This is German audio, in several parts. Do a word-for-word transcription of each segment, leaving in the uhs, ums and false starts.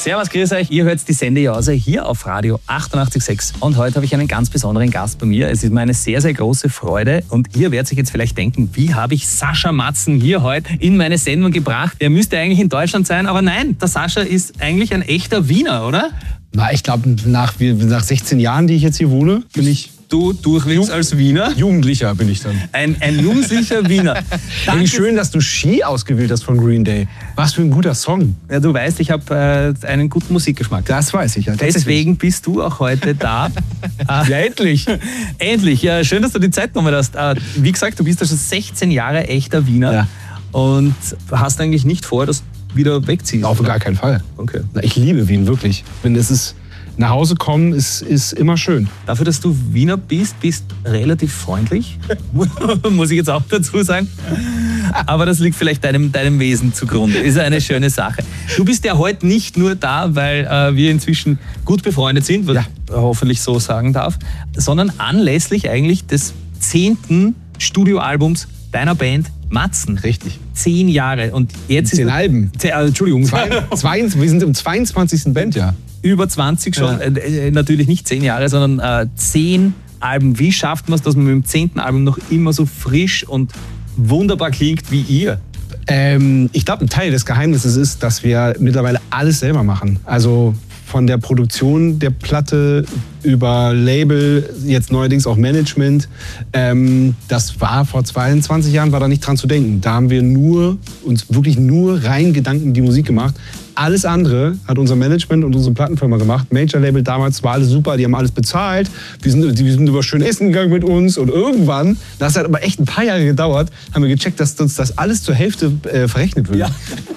Servus, grüß euch. Ihr hört die Sendejause hier auf Radio achtundachtzig Komma sechs. Und heute habe ich einen ganz besonderen Gast bei mir. Es ist mir eine sehr, sehr große Freude. Und ihr werdet euch jetzt vielleicht denken, wie habe ich Sascha Matzen hier heute in meine Sendung gebracht? Der müsste eigentlich in Deutschland sein, aber nein, der Sascha ist eigentlich ein echter Wiener, oder? Na, ich glaube, nach, nach sechzehn Jahren, die ich jetzt hier wohne, bin ich... Du durchwegs als Wiener? Jugendlicher bin ich dann. Ein, ein jugendlicher Wiener. Wie schön, dass du Ski ausgewählt hast von Green Day. Was für ein guter Song. Ja, du weißt, ich habe äh, einen guten Musikgeschmack. Das weiß ich ja. Deswegen bist du auch heute da. äh, ja, endlich. Endlich. Ja, schön, dass du die Zeit genommen hast. Äh, wie gesagt, du bist ja schon sechzehn Jahre echter Wiener. Ja. Und hast eigentlich nicht vor, dass du wieder wegziehst. Auf gar keinen Fall. Okay. Na, ich liebe Wien, wirklich. Wenn es ist... Nach Hause kommen ist, ist immer schön. Dafür, dass du Wiener bist, bist relativ freundlich. Muss ich jetzt auch dazu sagen. Aber das liegt vielleicht deinem, deinem Wesen zugrunde. Ist eine schöne Sache. Du bist ja heute nicht nur da, weil äh, wir inzwischen gut befreundet sind, was ja. ich hoffentlich so sagen darf, sondern anlässlich eigentlich des zehnten Studioalbums deiner Band Matzen. Richtig. Zehn Jahre. Und jetzt Zehn ist Alben. Zehn, äh, Entschuldigung. Zwei, zwei, wir sind im zweiundzwanzigsten Bandjahr. Über zwanzig schon. Ja. Äh, natürlich nicht zehn Jahre, sondern äh, zehn Alben. Wie schafft man es, dass man mit dem zehnten Album noch immer so frisch und wunderbar klingt wie ihr? Ähm, ich glaube, ein Teil des Geheimnisses ist, dass wir mittlerweile alles selber machen. Also von der Produktion der Platte über Label, jetzt neuerdings auch Management. Ähm, das war vor zweiundzwanzig Jahren, war da nicht dran zu denken. Da haben wir nur, uns wirklich nur rein Gedanken die Musik gemacht. Alles andere hat unser Management und unsere Plattenfirma gemacht. Major Label damals war alles super, die haben alles bezahlt. Wir sind, die sind über schön essen gegangen mit uns. Und irgendwann, das hat aber echt ein paar Jahre gedauert, haben wir gecheckt, dass uns das alles zur Hälfte äh, verrechnet wird. Ja.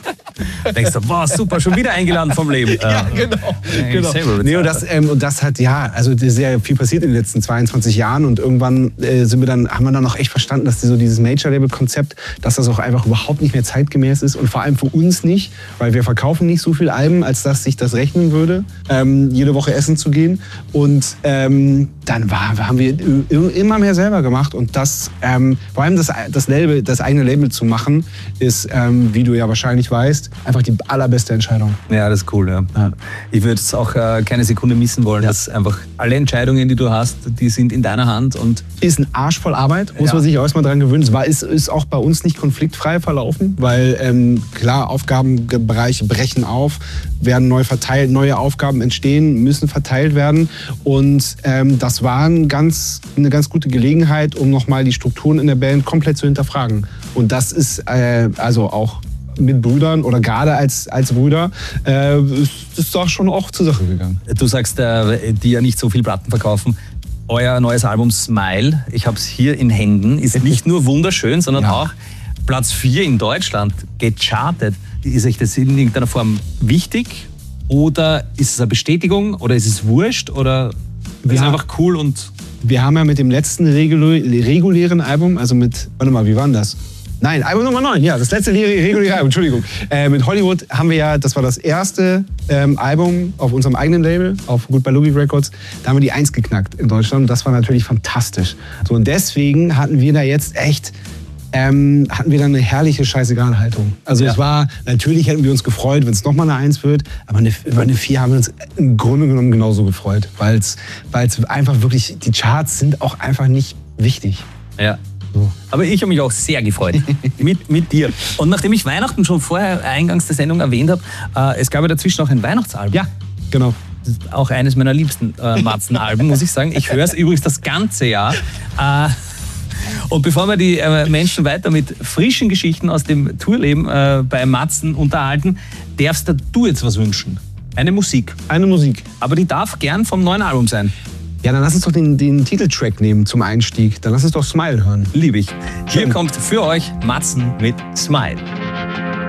Denkst du, boah, super, schon wieder eingeladen vom Leben. Ja, genau. Ja, genau. Nee, und, das, ähm, und das hat, ja, also sehr viel passiert in den letzten zweiundzwanzig Jahren. Und irgendwann äh, sind wir dann, haben wir dann auch echt verstanden, dass die, so dieses Major-Label-Konzept, dass das auch einfach überhaupt nicht mehr zeitgemäß ist. Und vor allem für uns nicht, weil wir verkaufen nicht so viel Alben, als dass sich das rechnen würde, ähm, jede Woche essen zu gehen. Und ähm, dann war, haben wir immer mehr selber gemacht. Und das, ähm, vor allem das, das, Label, das eigene Label zu machen, ist, ähm, wie du ja wahrscheinlich weißt, einfach die allerbeste Entscheidung. Ja, das ist cool. Ja. Ja. Ich würde es auch äh, keine Sekunde missen wollen, ja. dass einfach alle Entscheidungen, die du hast, die sind in deiner Hand. Und ist ein Arsch voll Arbeit, muss ja. man sich auch erstmal dran gewöhnen. Es war, ist, ist auch bei uns nicht konfliktfrei verlaufen, weil ähm, klar, Aufgabenbereiche brechen auf, werden neu verteilt, neue Aufgaben entstehen, müssen verteilt werden. Und ähm, das war ein ganz, eine ganz gute Gelegenheit, um nochmal die Strukturen in der Band komplett zu hinterfragen. Und das ist äh, also auch mit Brüdern oder gerade als, als Brüder, äh, ist das doch schon auch zur Sache gegangen. Du sagst, äh, die ja nicht so viel Platten verkaufen. Euer neues Album Smile, ich habe es hier in Händen, ist nicht nur wunderschön, sondern ja. auch Platz vier in Deutschland, gechartet. Ist euch das in irgendeiner Form wichtig oder ist es eine Bestätigung oder ist es wurscht oder ist es einfach cool? Und wir haben ja mit dem letzten regulä- regulären Album, also mit, warte mal, wie war denn das? Nein, Album Nummer neun, ja, das letzte reguläre Album, Entschuldigung. Äh, mit Hollywood haben wir ja, das war das erste ähm, Album auf unserem eigenen Label, auf Goodbye Luby Records. Da haben wir die Eins geknackt in Deutschland und das war natürlich fantastisch. So, und deswegen hatten wir da jetzt echt, ähm, hatten wir da eine herrliche Scheißegal-Haltung. Also ja. es war, natürlich hätten wir uns gefreut, wenn es nochmal eine Eins wird, aber eine, über eine Vier haben wir uns im Grunde genommen genauso gefreut, weil es einfach wirklich, die Charts sind auch einfach nicht wichtig. Ja. So. Aber ich habe mich auch sehr gefreut mit, mit dir. Und nachdem ich Weihnachten schon vorher eingangs der Sendung erwähnt habe, äh, es gab ja dazwischen auch ein Weihnachtsalbum. Ja, genau. Das ist auch eines meiner liebsten äh, Matzen-Alben, muss ich sagen. Ich höre es übrigens das ganze Jahr. Äh, und bevor wir die äh, Menschen weiter mit frischen Geschichten aus dem Tourleben äh, bei Matzen unterhalten, darfst du jetzt was wünschen. Eine Musik. Eine Musik. Aber die darf gern vom neuen Album sein. Ja, dann lass uns doch den, den Titeltrack nehmen zum Einstieg. Dann lass uns doch Smile hören. Liebe ich. Hier kommt für euch Matzen mit Smile.